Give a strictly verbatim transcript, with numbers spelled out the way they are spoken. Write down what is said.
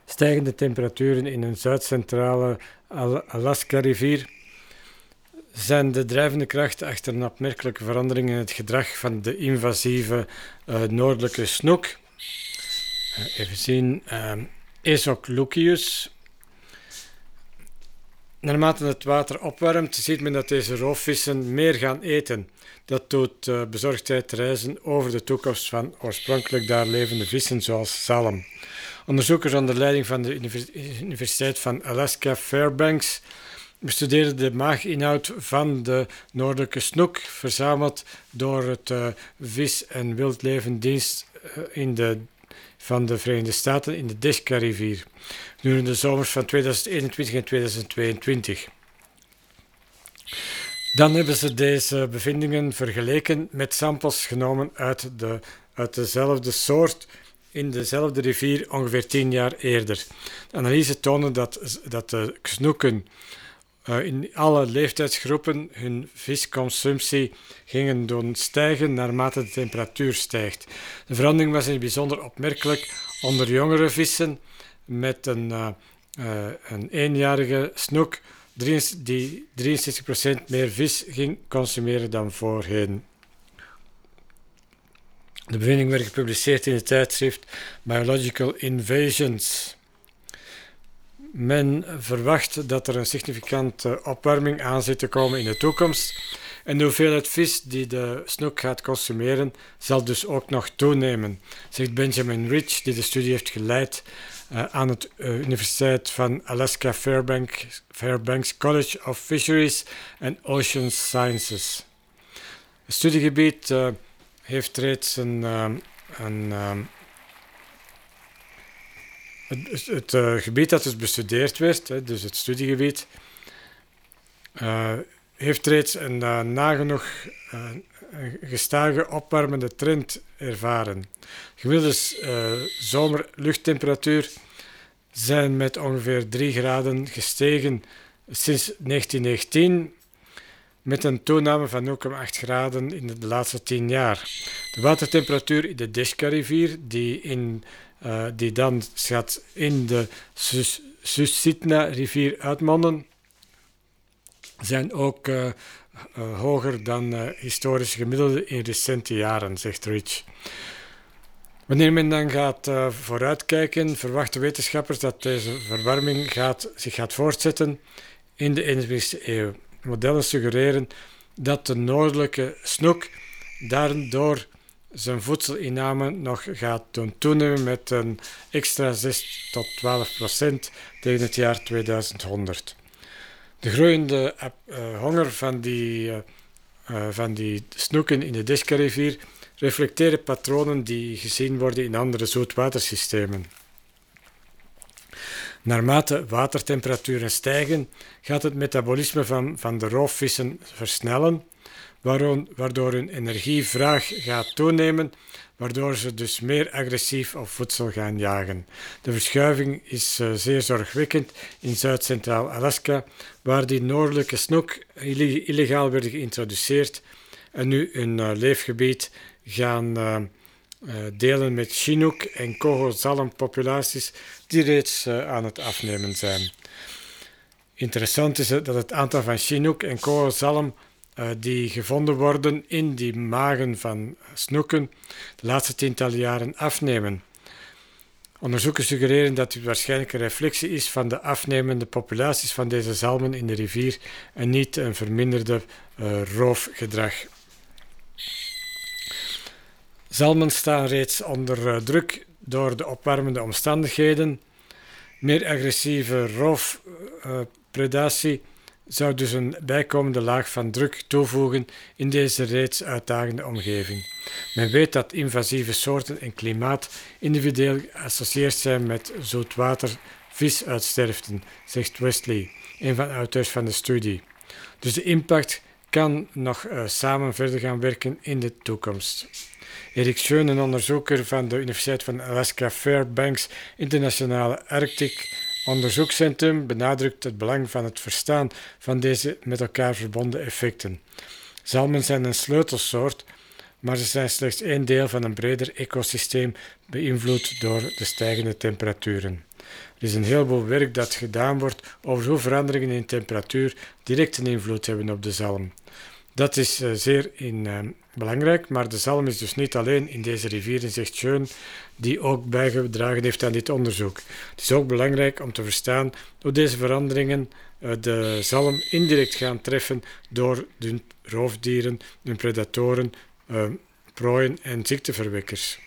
Stijgende temperaturen in een zuid-centrale Alaska-rivier zijn de drijvende kracht achter een opmerkelijke verandering in het gedrag van de invasieve uh, noordelijke snoek. Uh, even zien, uh, Esoc lucius. Naarmate het water opwarmt, ziet men dat deze roofvissen meer gaan eten. Dat doet uh, bezorgdheid reizen over de toekomst van oorspronkelijk daar levende vissen zoals zalm. Onderzoekers onder leiding van de Universiteit van Alaska Fairbanks bestudeerden de maaginhoud van de noordelijke snoek, verzameld door het uh, Vis- en Wildlevendienst uh, in de, van de Verenigde Staten in de Deshka-rivier, gedurende de zomers van tweeduizend eenentwintig en tweeduizend tweeëntwintig. Dan hebben ze deze bevindingen vergeleken met samples genomen uit, de, uit dezelfde soort in dezelfde rivier ongeveer tien jaar eerder. De analyse toonde dat, dat de snoeken uh, in alle leeftijdsgroepen hun visconsumptie gingen doen stijgen naarmate de temperatuur stijgt. De verandering was in het bijzonder opmerkelijk onder jongere vissen met een, uh, uh, een eenjarige snoek die drieënzestig procent meer vis ging consumeren dan voorheen. De bevindingen werden gepubliceerd in het tijdschrift Biological Invasions. Men verwacht dat er een significante opwarming aan zit te komen in de toekomst en de hoeveelheid vis die de snoek gaat consumeren zal dus ook nog toenemen, zegt Benjamin Rich, die de studie heeft geleid uh, aan de uh, Universiteit van Alaska Fairbanks, Fairbanks College of Fisheries and Ocean Sciences. Het studiegebied uh, heeft reeds een, uh, een uh, het, het uh, gebied dat dus bestudeerd werd, hè, dus het studiegebied, uh, heeft reeds een uh, nagenoeg uh, een gestage opwarmende trend ervaren. Gemiddelde uh, zomerluchttemperatuur zijn met ongeveer drie graden gestegen sinds negentien negentien, met een toename van nul komma acht graden in de laatste tien jaar. De watertemperatuur in de Deshka-rivier, die, in, uh, die dan gaat in de Sus- Susitna-rivier uitmonden, zijn ook uh, uh, hoger dan uh, historische gemiddelden in recente jaren, zegt Rich. Wanneer men dan gaat uh, vooruitkijken, verwachten wetenschappers dat deze verwarming gaat, zich gaat voortzetten in de eenentwintigste eeuw. Modellen suggereren dat de noordelijke snoek daardoor zijn voedselinname nog gaat doen toenemen met een extra zes tot twaalf procent tegen het jaar tweeduizendhonderd. De groeiende uh, honger van die, uh, uh, van die snoeken in de Deshka-rivier reflecteren patronen die gezien worden in andere zoetwatersystemen. Naarmate watertemperaturen stijgen, gaat het metabolisme van, van de roofvissen versnellen, waardoor hun energievraag gaat toenemen, waardoor ze dus meer agressief op voedsel gaan jagen. De verschuiving is uh, zeer zorgwekkend in Zuid-Centraal Alaska, waar die noordelijke snoek illegaal werden geïntroduceerd en nu hun uh, leefgebied gaan uh, uh, delen met Chinook en Koho-zalmpopulaties die reeds uh, aan het afnemen zijn. Interessant is dat het aantal van Chinook en Koho-zalm uh, die gevonden worden in die magen van snoeken de laatste tientallen jaren afnemen. Onderzoekers suggereren dat dit waarschijnlijk een reflectie is van de afnemende populaties van deze zalmen in de rivier en niet een verminderde uh, roofgedrag. Zalmen staan reeds onder uh, druk door de opwarmende omstandigheden. Meer agressieve roofpredatie uh, zou dus een bijkomende laag van druk toevoegen in deze reeds uitdagende omgeving. Men weet dat invasieve soorten en klimaat individueel geassocieerd zijn met zoetwatervisuitsterften, zegt Wesley, een van de auteurs van de studie. Dus de impact kan nog uh, samen verder gaan werken in de toekomst. Erik Schoen, een onderzoeker van de Universiteit van Alaska Fairbanks Internationale Arctic Onderzoekscentrum, benadrukt het belang van het verstaan van deze met elkaar verbonden effecten. Zalmen zijn een sleutelsoort, maar ze zijn slechts één deel van een breder ecosysteem beïnvloed door de stijgende temperaturen. Er is een heleboel werk dat gedaan wordt over hoe veranderingen in temperatuur direct een invloed hebben op de zalm. Dat is uh, zeer in, uh, belangrijk, maar de zalm is dus niet alleen in deze rivieren, zegt Schön, die ook bijgedragen heeft aan dit onderzoek. Het is ook belangrijk om te verstaan hoe deze veranderingen uh, de zalm indirect gaan treffen door hun roofdieren, hun predatoren, uh, prooien en ziekteverwekkers.